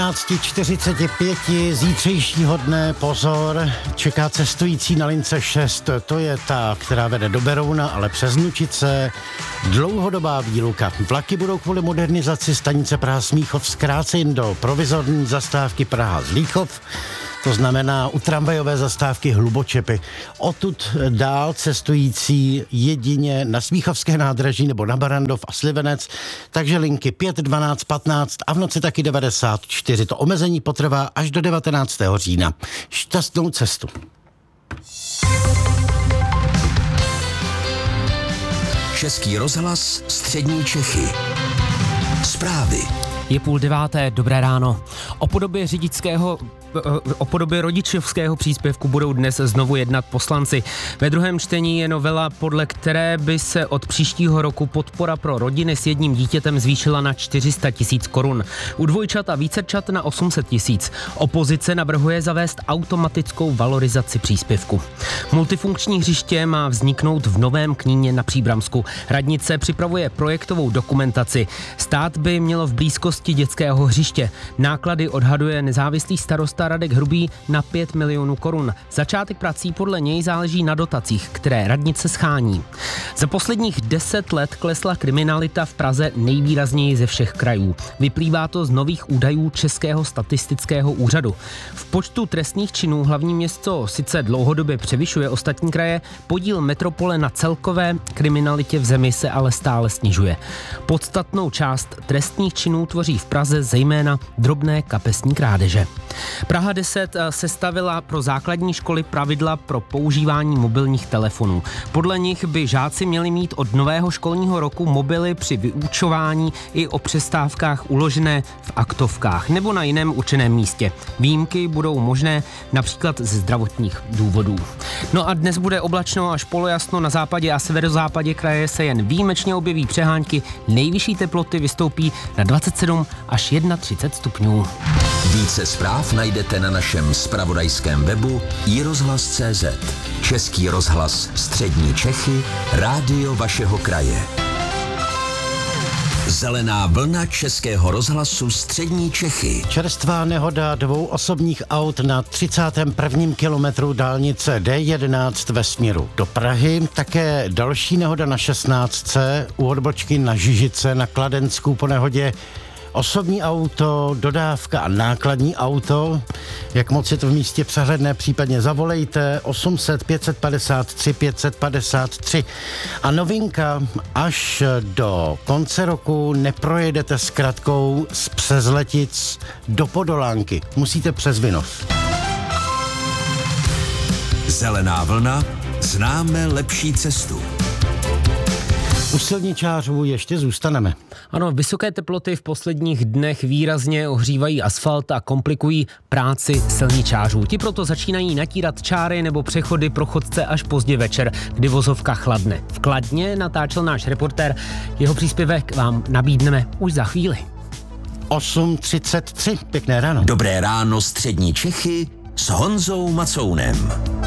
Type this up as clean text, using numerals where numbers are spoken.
15:45 zítřejšího dne, pozor, čeká cestující na lince 6, to je ta, která vede do Berouna, ale přes Nučice, dlouhodobá výluka. Vlaky budou kvůli modernizaci stanice Praha-Smíchov zkrácen do provizorní zastávky Praha-Zlíchov, to znamená u tramvajové zastávky Hlubočepy. Odtud dál cestující jedině na Smíchovské nádraží nebo na Barrandov a Slivenec, takže linky 5, 12, 15 a v noci taky 94. To omezení potrvá až do 19. října. Šťastnou cestu. Český rozhlas, střední Čechy. Zprávy. Je 8:30, dobré ráno. O podobě rodičovského příspěvku budou dnes znovu jednat poslanci. Ve druhém čtení je novela, podle které by se od příštího roku podpora pro rodiny s jedním dítětem zvýšila na 400 000 korun. U dvojčat a vícerčat na 800 000. Opozice navrhuje zavést automatickou valorizaci příspěvku. Multifunkční hřiště má vzniknout v Novém Kníně na Příbramsku. Radnice připravuje projektovou dokumentaci. Stát by mělo v blízkosti dětského hřiště. Náklady odhaduje nezávislý starosta Radek Hrubý na 5 milionů korun. Začátek prací podle něj záleží na dotacích, které radnice schání. Za posledních 10 let klesla kriminalita v Praze nejvýrazněji ze všech krajů. Vyplývá to z nových údajů Českého statistického úřadu. V počtu trestných činů hlavní město sice dlouhodobě převyšuje ostatní kraje, podíl metropole na celkové kriminalitě v zemi se ale stále snižuje. Podstatnou část trestných činů tvoří v Praze zejména drobné kapesní krádeže. Praha 10 sestavila pro základní školy pravidla pro používání mobilních telefonů. Podle nich by žáci měli mít od nového školního roku mobily při vyučování i o přestávkách uložené v aktovkách nebo na jiném určeném místě. Výjimky budou možné například ze zdravotních důvodů. No a dnes bude oblačno až polojasno, na západě a severozápadě kraje se jen výjimečně objeví přehánky, nejvyšší teploty vystoupí na 27 až 31 stupňů. Více zpráv najdete na našem zpravodajském webu iRozhlas.cz. Český rozhlas, střední Čechy, rádio vašeho kraje. Zelená vlna Českého rozhlasu střední Čechy. Čerstvá nehoda 2 osobních aut na 31. kilometru dálnice D11 ve směru do Prahy. Také další nehoda na 16. u odbočky na Žižice na Kladensku po nehodě. Osobní auto, dodávka a nákladní auto. Jak moc je to v místě přehledné, případně zavolejte 800 553 553. A novinka, až do konce roku neprojedete s kratkou z Přezletic do Podolánky. Musíte přes Vinov. Zelená vlna, známe lepší cestu. U silničářů ještě zůstaneme. Ano, vysoké teploty v posledních dnech výrazně ohřívají asfalt a komplikují práci silničářů. Ti proto začínají natírat čáry nebo přechody pro chodce až pozdě večer, kdy vozovka chladne. V Kladně natáčel náš reportér, jeho příspěvek vám nabídneme už za chvíli. 8:33, pěkné ráno. Dobré ráno střední Čechy s Honzou Macounem.